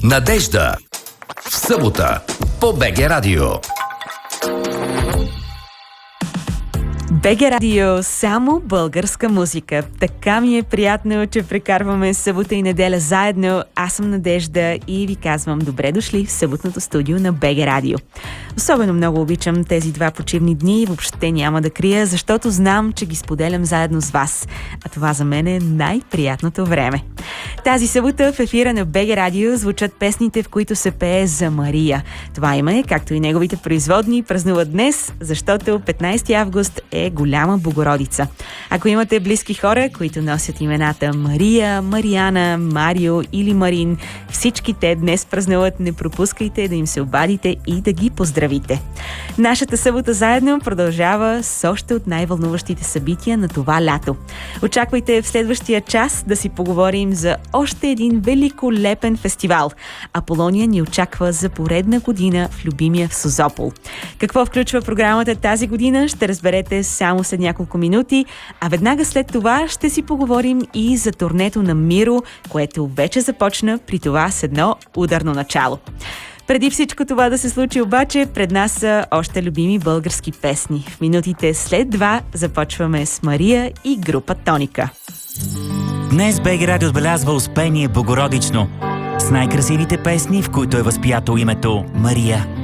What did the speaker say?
Надежда. В събота по БГ Радио. БГ Радио, само българска музика. Така ми е приятно, че прекарваме събота и неделя заедно. Аз съм Надежда и ви казвам добре дошли в съботното студио на БГ Радио. Особено много обичам тези два почивни дни и въобще няма да крия, защото знам, че ги споделям заедно с вас. А това за мен е най-приятното време. Тази събота в ефира на БГ Радио звучат песните, в които се пее за Мария. Това име, както и неговите производни, празнуват днес, защото 15 август е Голяма Богородица. Ако имате близки хора, които носят имената Мария, Мариана, Марио или Марин, всички те днес празнуват. Не пропускайте да им се обадите и да ги поздравите. Нашата събота заедно продължава с още от най-вълнуващите събития на това лято. Очаквайте в следващия час да си поговорим за още един великолепен фестивал. Аполония ни очаква за поредна година в любимия в Созопол. Какво включва програмата тази година, ще разберете само след няколко минути, а веднага след това ще си поговорим и за турнето на Миро, което вече започна, при това с едно ударно начало. Преди всичко това да се случи обаче, пред нас са още любими български песни. В минутите след 2 започваме с Мария и група Тоника. Днес БГ Радио отбелязва Успение Богородично с най-красивите песни, в които е възпято името Мария.